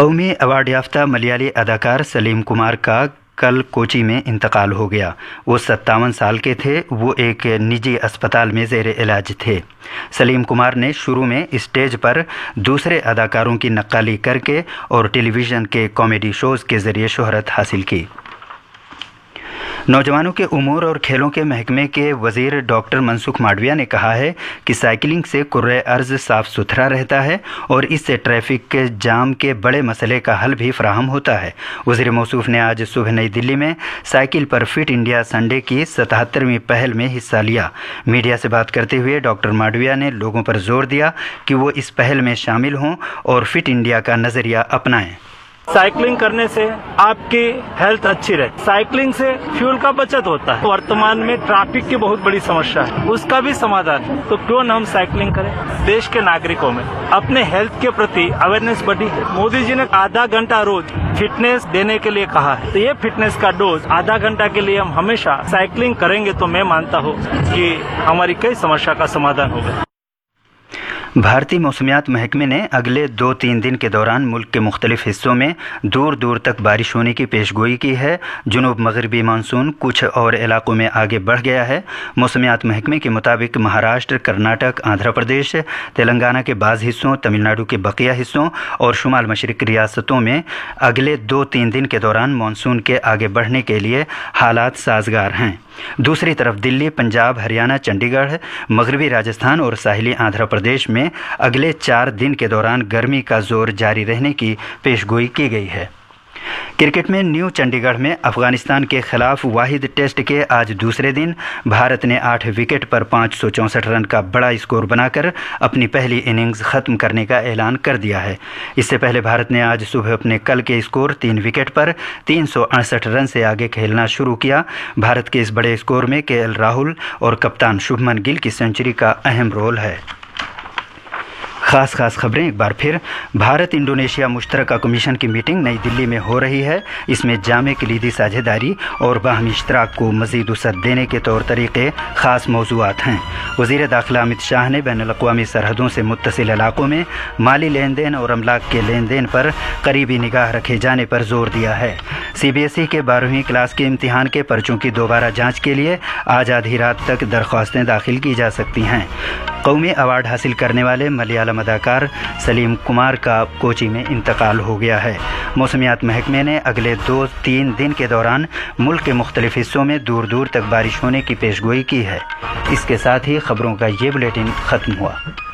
قومی ایوارڈ یافتہ ملیالی اداکار سلیم کمار کا کل کوچی میں انتقال ہو گیا۔ وہ 57 سال کے تھے۔ وہ ایک نجی اسپتال میں زیر علاج تھے۔ سلیم کمار نے شروع میں اسٹیج پر دوسرے اداکاروں کی نقالی کر کے اور ٹیلی ویژن کے کامیڈی شوز کے ذریعے شہرت حاصل کی۔ نوجوانوں کے امور اور کھیلوں کے محکمے کے وزیر ڈاکٹر منسکھ مانڈویا نے کہا ہے کہ سائیکلنگ سے کرۂ ارض صاف ستھرا رہتا ہے اور اس سے ٹریفک جام کے بڑے مسئلے کا حل بھی فراہم ہوتا ہے۔ وزیر موصوف نے آج صبح نئی دلی میں سائیکل پر فٹ انڈیا سنڈے کی 77ویں پہل میں حصہ لیا۔ میڈیا سے بات کرتے ہوئے ڈاکٹر مانڈویا نے لوگوں پر زور دیا کہ وہ اس پہل میں شامل ہوں اور فٹ انڈیا کا نظریہ اپنائیں۔ سائیکلنگ کرنے سے آپ کی ہیلتھ اچھی رہتی، سائیکلنگ سے فیول کا بچت ہوتا ہے۔ ورتمان میں ٹریفک کی بہت بڑی سمسیا ہے، اس کا بھی سمادھان ہے، تو کیوں نہ ہم سائیکلنگ کریں۔ دیش کے ناگرکوں میں اپنے ہیلتھ کے پرتی اویئرنیس بڑھی ہے۔ مودی جی نے آدھا گھنٹہ روز فٹنس دینے کے لیے کہا ہے، تو یہ فٹنس کا ڈوز آدھا گھنٹہ کے لیے ہم ہمیشہ سائیکلنگ کریں گے تو میں مانتا ہوں کہ ہماری کئی سمسیا کا سمادھان ہوگا۔ بھارتی موسمیات محکمے نے اگلے 2-3 دن کے دوران ملک کے مختلف حصوں میں دور دور تک بارش ہونے کی پیش گوئی کی ہے۔ جنوب مغربی مانسون کچھ اور علاقوں میں آگے بڑھ گیا ہے۔ موسمیات محکمے کے مطابق مہاراشٹر، کرناٹک، آندھرا پردیش، تلنگانہ کے بعض حصوں، تمل ناڈو کے بقیہ حصوں اور شمال مشرق ریاستوں میں اگلے 2-3 دن کے دوران مانسون کے آگے بڑھنے کے لیے حالات سازگار ہیں۔ دوسری طرف دلی، پنجاب، ہریانہ، چنڈی گڑھ، مغربی راجستھان اور ساحلی آندھرا پردیش میں اگلے 4 دن کے دوران گرمی کا زور جاری رہنے کی پیش گوئی کی گئی ہے۔ کرکٹ میں نیو چنڈی گڑھ میں افغانستان کے خلاف واحد ٹیسٹ کے آج دوسرے دن بھارت نے 8 وکٹ پر 564 رن کا بڑا اسکور بنا کر اپنی پہلی اننگز ختم کرنے کا اعلان کر دیا ہے۔ اس سے پہلے بھارت نے آج صبح اپنے کل کے اسکور 3 وکٹ پر 368 رن سے آگے کھیلنا شروع کیا۔ بھارت کے اس بڑے اسکور میں کے ایل راہل اور کپتان شبھمن گل کی سنچری کا اہم رول ہے۔ خاص خبریں ایک بار پھر۔ بھارت انڈونیشیا مشترکہ کمیشن کی میٹنگ نئی دلی میں ہو رہی ہے۔ اس میں جامع کلیدی ساجھیداری اور باہمی اشتراک کو مزید وسعت دینے کے طور طریقے خاص موضوعات ہیں۔ وزیر داخلہ امت شاہ نے بین الاقوامی سرحدوں سے متصل علاقوں میں مالی لین دین اور املاک کے لین دین پر قریبی نگاہ رکھے جانے پر زور دیا ہے۔ CBSE کے 12ویں کلاس کے امتحان کے پرچوں کی دوبارہ جانچ کے لیے آج آدھی رات تک درخواستیں داخل کی جا سکتی ہیں۔ قومی ایوارڈ حاصل کرنے والے ملیالم اداکار سلیم کمار کا کوچی میں انتقال ہو گیا ہے۔ موسمیات محکمے نے اگلے 2-3 دن کے دوران ملک کے مختلف حصوں میں دور دور تک بارش ہونے کی پیش گوئی کی ہے۔ اس کے ساتھ ہی خبروں کا یہ بلیٹن ختم ہوا۔